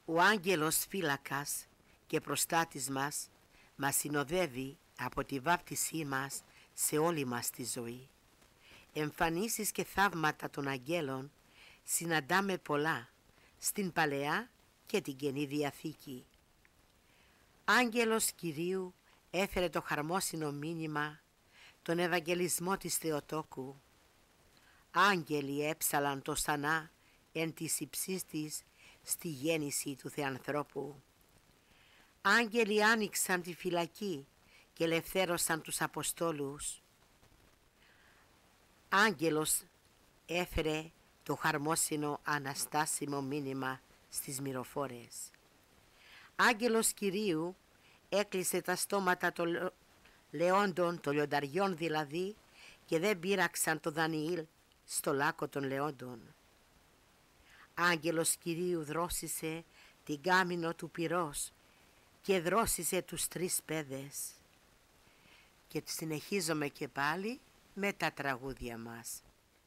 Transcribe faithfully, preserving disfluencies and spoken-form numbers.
Ο άγγελος φύλακας και προστάτης μας μας συνοδεύει από τη βάπτισή μας σε όλη μας τη ζωή. Εμφανίσεις και θαύματα των αγγέλων συναντάμε πολλά στην Παλαιά και την Καινή Διαθήκη. Άγγελος Κυρίου έφερε το χαρμόσυνο μήνυμα, τον Ευαγγελισμό της Θεοτόκου. Άγγελοι έψαλαν το σανά εν της υψής της στη γέννηση του Θεανθρώπου. Άγγελοι άνοιξαν τη φυλακή και ελευθέρωσαν τους Αποστόλους. Άγγελος έφερε το χαρμόσυνο αναστάσιμο μήνυμα στις μυροφόρες. Άγγελος Κυρίου έκλεισε τα στόματα των λεόντων, των λιονταριών δηλαδή, και δεν πείραξαν το Δανιήλ στο λάκκο των λεόντων. Άγγελος Κυρίου δρόσισε την κάμινο του πυρός και δρόσισε τους τρεις παιδες. Και συνεχίζουμε και πάλι με τα τραγούδια μας.